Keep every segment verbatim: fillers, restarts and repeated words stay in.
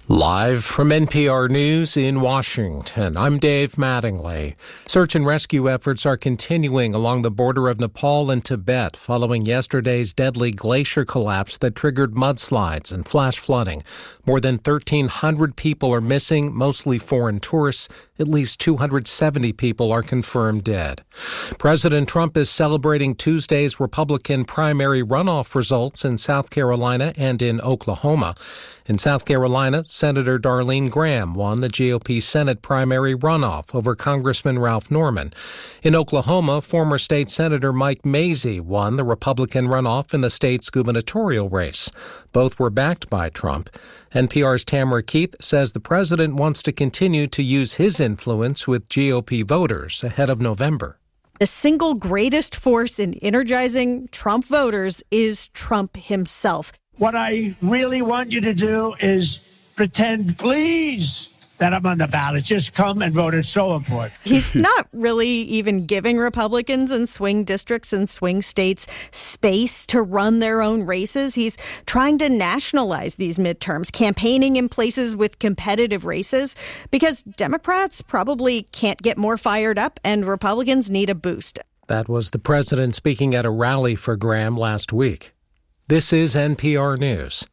Live from N P R News in Washington, I'm Dave Mattingly. Search and rescue efforts are continuing along the border of Nepal and Tibet following yesterday's deadly glacier collapse that triggered mudslides and flash flooding. More than thirteen hundred people are missing, mostly foreign tourists. At least two hundred seventy people are confirmed dead. President Trump is celebrating Tuesday's Republican primary runoff results in South Carolina and in Oklahoma. In South Carolina, Senator Darlene Graham won the G O P Senate primary runoff over Congressman Ralph Norman. In Oklahoma, former state Senator Mike Mazzei won the Republican runoff in the state's gubernatorial race. Both were backed by Trump. N P R's Tamara Keith says the president wants to continue to use his influence with G O P voters ahead of November. The single greatest force in energizing Trump voters is Trump himself. What I really want you to do is pretend, please, that I'm on the ballot. Just come and vote. It's so important. He's not really even giving Republicans in swing districts and swing states space to run their own races. He's trying to nationalize these midterms, campaigning in places with competitive races, because Democrats probably can't get more fired up and Republicans need a boost. That was the president speaking at a rally for Graham last week. This is N P R News.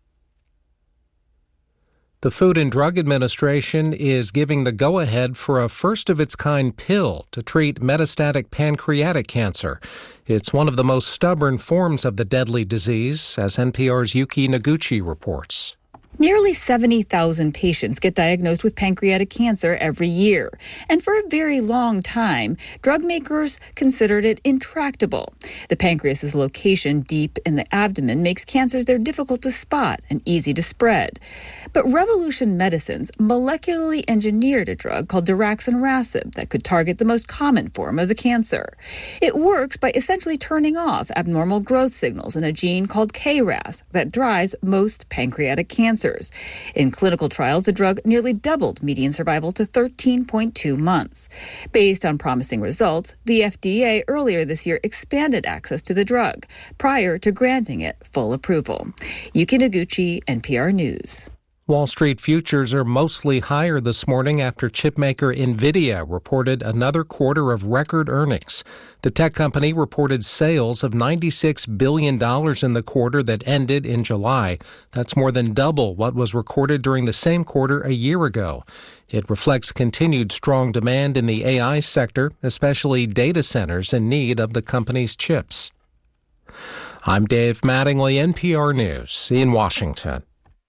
The Food and Drug Administration is giving the go-ahead for a first-of-its-kind pill to treat metastatic pancreatic cancer. It's one of the most stubborn forms of the deadly disease, as N P R's Yuki Noguchi reports. Nearly seventy thousand patients get diagnosed with pancreatic cancer every year. And for a very long time, drug makers considered it intractable. The pancreas's location deep in the abdomen makes cancers there difficult to spot and easy to spread. But Revolution Medicines molecularly engineered a drug called daraxonrasib that could target the most common form of the cancer. It works by essentially turning off abnormal growth signals in a gene called K R A S that drives most pancreatic cancers. In clinical trials, the drug nearly doubled median survival to thirteen point two months. Based on promising results, the F D A earlier this year expanded access to the drug prior to granting it full approval. Yuki Noguchi, N P R News. Wall Street futures are mostly higher this morning after chipmaker NVIDIA reported another quarter of record earnings. The tech company reported sales of ninety-six billion dollars in the quarter that ended in July. That's more than double what was recorded during the same quarter a year ago. It reflects continued strong demand in the A I sector, especially data centers in need of the company's chips. I'm Dave Mattingly, N P R News in Washington.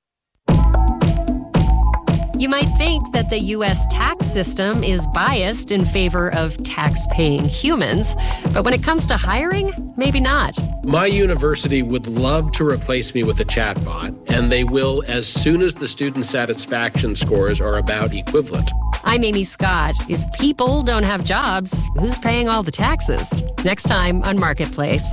You might think that the U S tax system is biased in favor of tax-paying humans, but when it comes to hiring, maybe not. My university would love to replace me with a chatbot, and they will as soon as the student satisfaction scores are about equivalent. I'm Amy Scott. If people don't have jobs, who's paying all the taxes? Next time on Marketplace.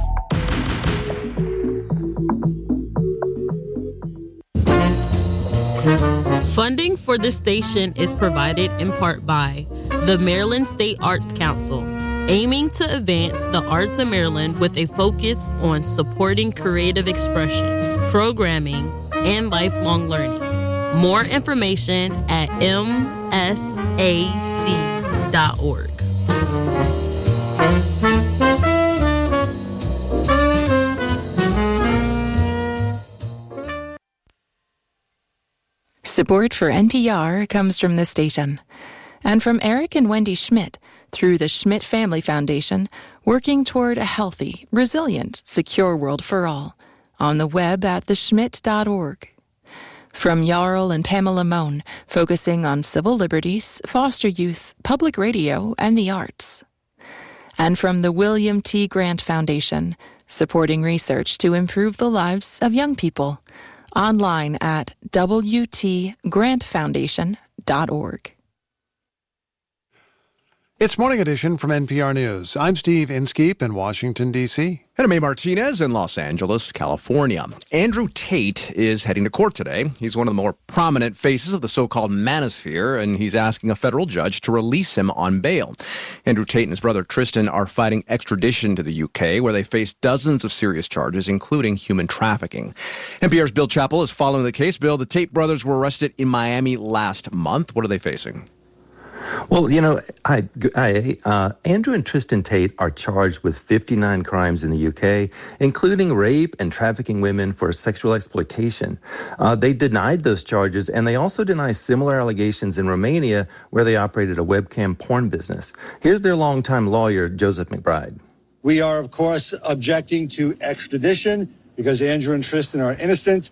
Funding for this station is provided in part by the Maryland State Arts Council, aiming to advance the arts in Maryland with a focus on supporting creative expression, programming, and lifelong learning. More information at m s a c dot org. Support for N P R comes from this station and from Eric and Wendy Schmidt through the Schmidt Family Foundation, working toward a healthy, resilient, secure world for all on the web at the schmidt dot org. From Jarl and Pamela Mohn, focusing on civil liberties, foster youth, public radio, and the arts. And from the William T. Grant Foundation, supporting research to improve the lives of young people. Online at w t grant foundation dot org. It's Morning Edition from N P R News. I'm Steve Inskeep in Washington, D C And I'm May Martinez in Los Angeles, California. Andrew Tate is heading to court today. He's one of the more prominent faces of the so-called manosphere, and he's asking a federal judge to release him on bail. Andrew Tate and his brother Tristan are fighting extradition to the U K, where they face dozens of serious charges, including human trafficking. N P R's Bill Chappell is following the case. Bill, the Tate brothers were arrested in Miami last month. What are they facing? Well, you know, I, I, uh, Andrew and Tristan Tate are charged with fifty-nine crimes in the U K, including rape and trafficking women for sexual exploitation. Uh, they denied those charges, and they also deny similar allegations in Romania, where they operated a webcam porn business. Here's their longtime lawyer, Joseph McBride. We are, of course, objecting to extradition because Andrew and Tristan are innocent.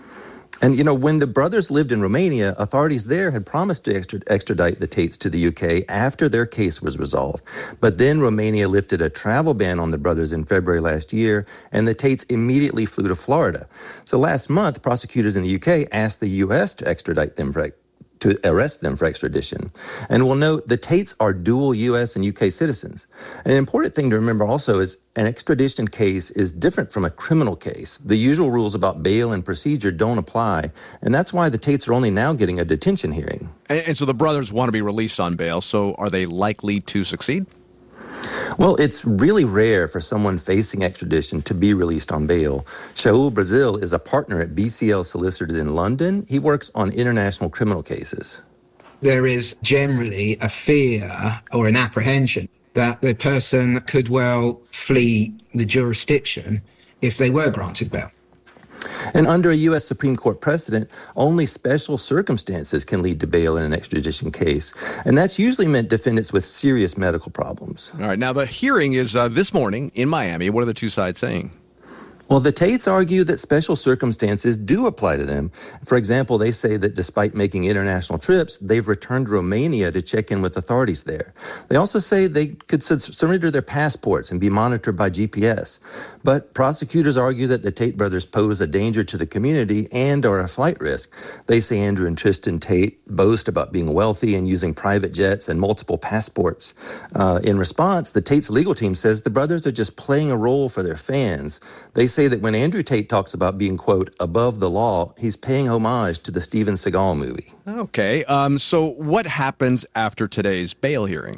And, you know, when the brothers lived in Romania, authorities there had promised to extradite the Tates to the U K after their case was resolved. But then Romania lifted a travel ban on the brothers in February last year, and the Tates immediately flew to Florida. So last month, prosecutors in the U K asked the U S to extradite them for to arrest them for extradition. And we'll note the Tates are dual U S and U K citizens. And an important thing to remember also is an extradition case is different from a criminal case. The usual rules about bail and procedure don't apply, and that's why the Tates are only now getting a detention hearing. And, and so the brothers want to be released on bail, so are they likely to succeed? Well, it's really rare for someone facing extradition to be released on bail. Shaul Brazil is a partner at B C L Solicitors in London. He works on international criminal cases. There is generally a fear or an apprehension that the person could well flee the jurisdiction if they were granted bail. And under a U S Supreme Court precedent, only special circumstances can lead to bail in an extradition case. And that's usually meant defendants with serious medical problems. All right. Now, the hearing is uh, this morning in Miami. What are the two sides saying? Well, the Tates argue that special circumstances do apply to them. For example, they say that despite making international trips, they've returned to Romania to check in with authorities there. They also say they could surrender their passports and be monitored by G P S. But prosecutors argue that the Tate brothers pose a danger to the community and are a flight risk. They say Andrew and Tristan Tate boast about being wealthy and using private jets and multiple passports. Uh, in response, the Tates legal team says the brothers are just playing a role for their fans. They say that when Andrew Tate talks about being, quote, above the law, he's paying homage to the Steven Seagal movie. Okay, um, so what happens after today's bail hearing?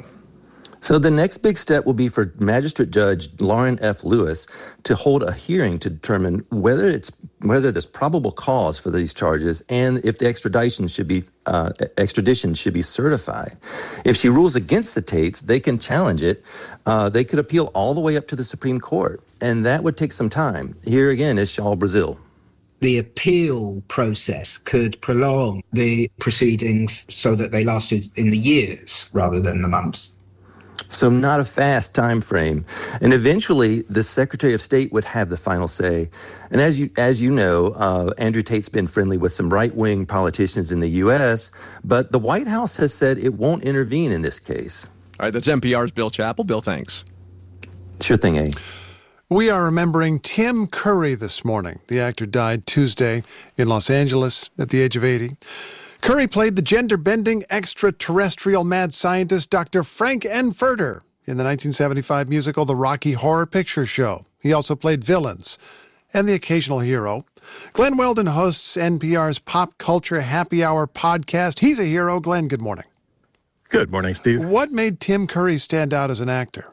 So the next big step will be for Magistrate Judge Lauren F. Lewis to hold a hearing to determine whether it's whether there's probable cause for these charges and if the extradition should be uh, extradition should be certified. If she rules against the Tates, they can challenge it. Uh, they could appeal all the way up to the Supreme Court, and that would take some time. Here again is Shaul Brazil. The appeal process could prolong the proceedings so that they lasted in the years rather than the months. So not a fast time frame. And eventually, the Secretary of State would have the final say. And as you as you know, uh, Andrew Tate's been friendly with some right-wing politicians in the U S, but the White House has said it won't intervene in this case. All right, that's N P R's Bill Chappell. Bill, thanks. Sure thing, A. We are remembering Tim Curry this morning. The actor died Tuesday in Los Angeles at the age of eighty. Curry played the gender-bending extraterrestrial mad scientist Doctor Frank Enfurter in the nineteen seventy-five musical The Rocky Horror Picture Show. He also played villains and the occasional hero. Glenn Weldon hosts N P R's Pop Culture Happy Hour podcast. He's a hero. Glenn, good morning. Good morning, Steve. What made Tim Curry stand out as an actor?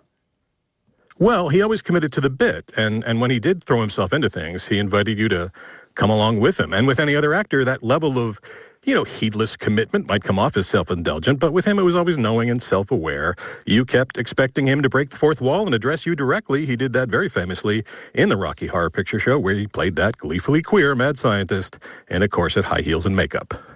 Well, he always committed to the bit, and, and when he did throw himself into things, he invited you to come along with him. And with any other actor, that level of, you know, heedless commitment might come off as self-indulgent, but with him it was always knowing and self-aware. You kept expecting him to break the fourth wall and address you directly. He did that very famously in the Rocky Horror Picture Show, where he played that gleefully queer mad scientist in a corset, high heels, and makeup.